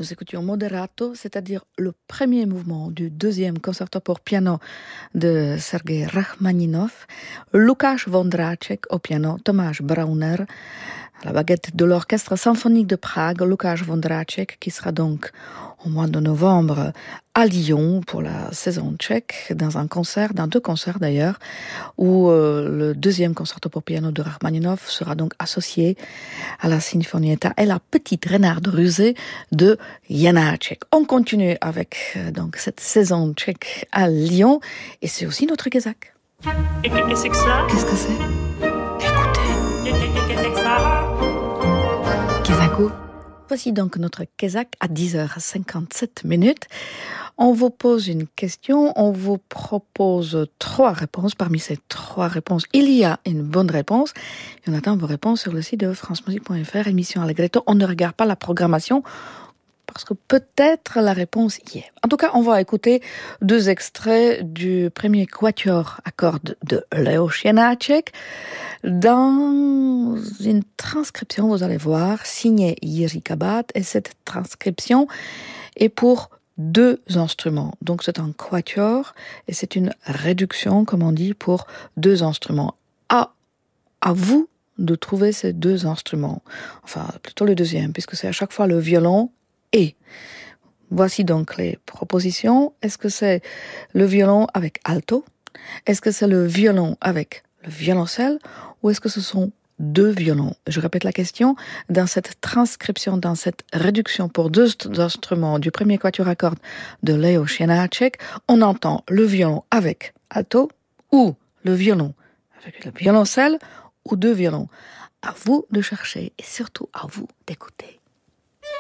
Nous écoutions Moderato, c'est-à-dire le premier mouvement du deuxième concerto pour piano de Sergei Rachmaninov, Lukáš Vondráček au piano, Tomáš Brauner à la baguette de l'Orchestre symphonique de Prague, Lukáš Vondráček, qui sera donc au mois de novembre à Lyon pour la saison tchèque, dans deux concerts d'ailleurs, où le deuxième concerto pour piano de Rachmaninov sera donc associé à la Sinfonietta et la petite Renarde rusée de Janáček. On continue avec donc cette saison tchèque à Lyon, et c'est aussi notre Kézak. Et qu'est-ce que c'est que ça? Qu'est-ce que c'est? Écoutez. Qu'est-ce que c'est que ça? Kézako. Voici donc notre Kézak à 10h57. On vous pose une question, on vous propose 3 réponses. Parmi ces 3 réponses, il y a une bonne réponse. Et on attend vos réponses sur le site de francemusique.fr, émission Allegretto. On ne regarde pas la programmation parce que peut-être la réponse y est. En tout cas, on va écouter 2 extraits du premier quatuor à cordes de Leoš Janáček dans une transcription, vous allez voir, signée Jiří Kabát, et cette transcription est pour 2 instruments. Donc c'est un quatuor et c'est une réduction, comme on dit, pour 2 instruments. À vous de trouver ces 2 instruments. Enfin, plutôt le deuxième, puisque c'est à chaque fois le violon et. Voici donc les propositions. Est-ce que c'est le violon avec alto? Est-ce que c'est le violon avec le violoncelle? Ou est-ce que ce sont 2 violons? Je répète la question. Dans cette transcription, dans cette réduction pour 2 instruments du premier quatuor à cordes de Leoš Janáček, on entend le violon avec alto ou le violon avec le violoncelle ou 2 violons. À vous de chercher et surtout à vous d'écouter.